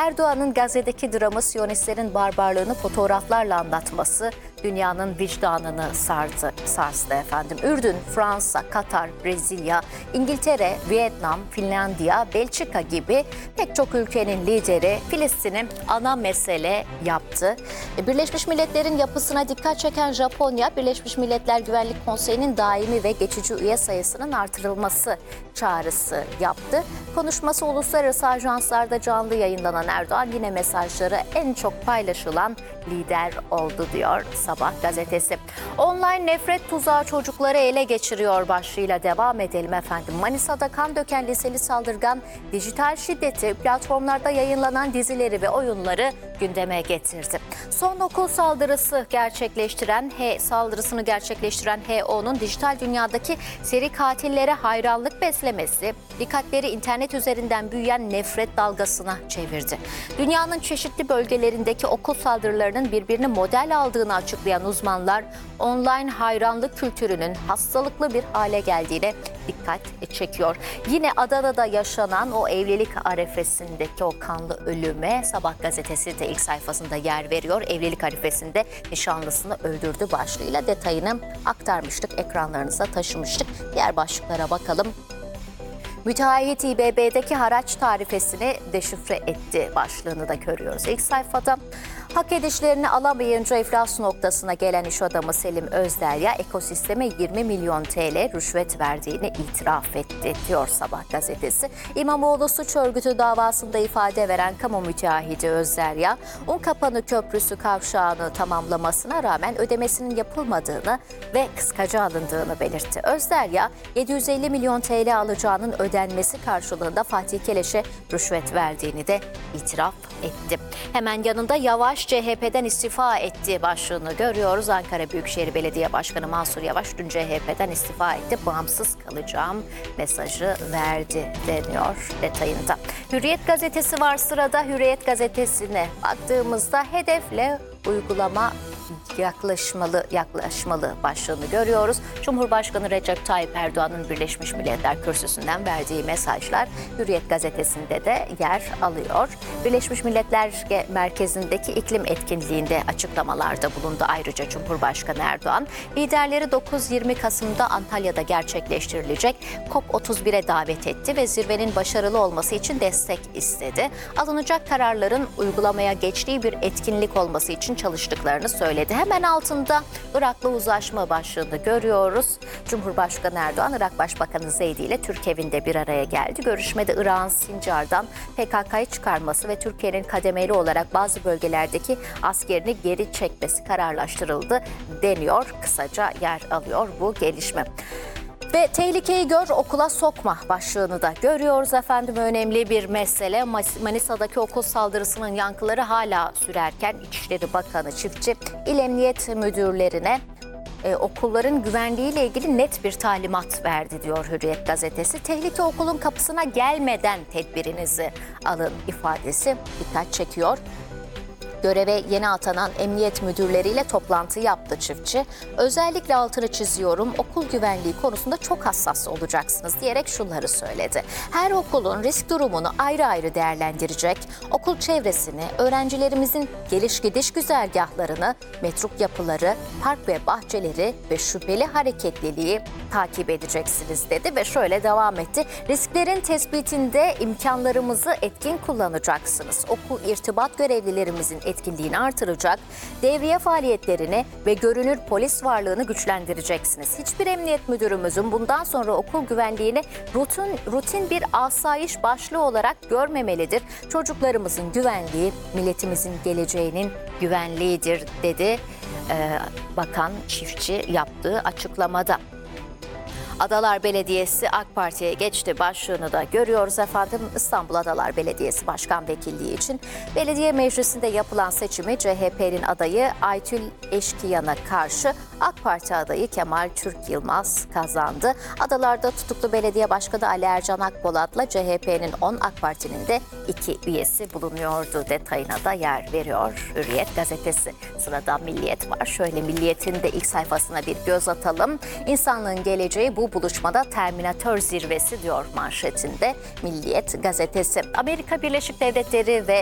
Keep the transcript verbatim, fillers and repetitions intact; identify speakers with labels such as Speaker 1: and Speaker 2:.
Speaker 1: Erdoğan'ın Gazze'deki dramı, Siyonistlerin barbarlığını fotoğraflarla anlatması dünyanın vicdanını sardı, sarstı efendim. Ürdün, Fransa, Katar, Brezilya, İngiltere, Vietnam, Finlandiya, Belçika gibi pek çok ülkenin lideri Filistin'i ana mesele yaptı. Birleşmiş Milletler'in yapısına dikkat çeken Japonya, Birleşmiş Milletler Güvenlik Konseyi'nin daimi ve geçici üye sayısının artırılması çağrısı yaptı. Konuşması uluslararası ajanslarda canlı yayınlanan Erdoğan yine mesajları en çok paylaşılan lider oldu diyor Sabah gazetesi. Online nefret tuzağı çocukları ele geçiriyor başlığıyla devam edelim efendim. Manisa'da kan döken liseli saldırgan dijital şiddeti, platformlarda yayınlanan dizileri ve oyunları gündeme getirdi. Son okul saldırısı gerçekleştiren H saldırısını gerçekleştiren H O'nun dijital dünyadaki seri katillere hayranlık beslemesi dikkatleri internet üzerinden büyüyen nefret dalgasına çevirdi. Dünyanın çeşitli bölgelerindeki okul saldırılarının birbirini model aldığını açıklayan uzmanlar, online hayranlık kültürünün hastalıklı bir hale geldiğine dikkat çekiyor. Yine Adana'da yaşanan o evlilik arifesindeki o kanlı ölüme Sabah gazetesi de ilk sayfasında yer veriyor. Evlilik arifesinde nişanlısını öldürdü başlığıyla detayını aktarmıştık, ekranlarınıza taşımıştık. Diğer başlıklara bakalım. Müteahhit İ B B'deki haraç tarifesini deşifre etti başlığını da görüyoruz. İlk sayfada hak edişlerini alamayınca iflas noktasına gelen iş adamı Selim Özderya ekosisteme yirmi milyon T L rüşvet verdiğini itiraf etti diyor Sabah gazetesi. İmamoğlu suç örgütü davasında ifade veren kamu müteahhiti Özderya, Unkapanı Köprüsü kavşağını tamamlamasına rağmen ödemesinin yapılmadığını ve kıskaca alındığını belirtti. Özderya, yedi yüz elli milyon T L alacağının ödenmesi karşılığında Fatih Keleş'e rüşvet verdiğini de itiraf etti. Hemen yanında Yavaş C H P'den istifa etti başlığını görüyoruz. Ankara Büyükşehir Belediye Başkanı Mansur Yavaş dün C H P'den istifa etti. Bağımsız kalacağım mesajı verdi deniyor detayında. Hürriyet gazetesi var sırada. Hürriyet gazetesine baktığımızda hedefle uygulama yaklaşmalı yaklaşmalı başlığını görüyoruz. Cumhurbaşkanı Recep Tayyip Erdoğan'ın Birleşmiş Milletler Kürsüsü'nden verdiği mesajlar Hürriyet gazetesinde de yer alıyor. Birleşmiş Milletler Merkezi'ndeki iklim etkinliğinde açıklamalarda bulundu ayrıca Cumhurbaşkanı Erdoğan. Liderleri dokuz yirmi Kasım'da Antalya'da gerçekleştirilecek COP otuz bire davet etti ve zirvenin başarılı olması için destek istedi. Alınacak kararların uygulamaya geçtiği bir etkinlik olması için çalıştıklarını söyledi. Hemen altında Irak'la uzlaşma başlığını görüyoruz. Cumhurbaşkanı Erdoğan, Irak Başbakanı Zeydi ile Türk evinde bir araya geldi. Görüşmede Irak'ın Sincar'dan P K K'yı çıkarması ve Türkiye'nin kademeli olarak bazı bölgelerdeki askerini geri çekmesi kararlaştırıldı deniyor. Kısaca yer alıyor bu gelişme. Ve tehlikeyi gör okula sokma başlığını da görüyoruz efendim. Önemli bir mesele. Manisa'daki okul saldırısının yankıları hala sürerken İçişleri Bakanı Çiftçi İl Emniyet Müdürlerine e, okulların güvenliğiyle ilgili net bir talimat verdi diyor Hürriyet gazetesi. Tehlike okulun kapısına gelmeden tedbirinizi alın ifadesi dikkat çekiyor. Göreve yeni atanan emniyet müdürleriyle toplantı yaptı Çiftçi. Özellikle altını çiziyorum, okul güvenliği konusunda çok hassas olacaksınız diyerek şunları söyledi. Her okulun risk durumunu ayrı ayrı değerlendirecek, okul çevresini, öğrencilerimizin geliş gidiş güzergahlarını, metruk yapıları, park ve bahçeleri ve şüpheli hareketliliği takip edeceksiniz dedi ve şöyle devam etti. Risklerin tespitinde imkanlarımızı etkin kullanacaksınız. Okul irtibat görevlilerimizin etkinliğini artıracak, devriye faaliyetlerini ve görünür polis varlığını güçlendireceksiniz. Hiçbir emniyet müdürümüzün bundan sonra okul güvenliğini rutin, rutin bir asayiş başlığı olarak görmemelidir. Çocuklarımızın güvenliği, milletimizin geleceğinin güvenliğidir dedi ee, Bakan Çiftçi yaptığı açıklamada. Adalar Belediyesi AK Parti'ye geçti başlığını da görüyoruz efendim. İstanbul Adalar Belediyesi Başkan Vekilliği için belediye meclisinde yapılan seçimi C H P'nin adayı Aytül Eşkiyan'a karşı AK Parti adayı Kemal Türk Yılmaz kazandı. Adalar'da tutuklu belediye başkanı Ali Ercan Akpolat'la C H P'nin on, AK Parti'nin de iki üyesi bulunuyordu. Detayına da yer veriyor Hürriyet gazetesi. Sırada Milliyet var. Şöyle Milliyet'in de ilk sayfasına bir göz atalım. İnsanlığın geleceği bu buluşmada Terminator zirvesi diyor manşetinde Milliyet gazetesi. Amerika Birleşik Devletleri ve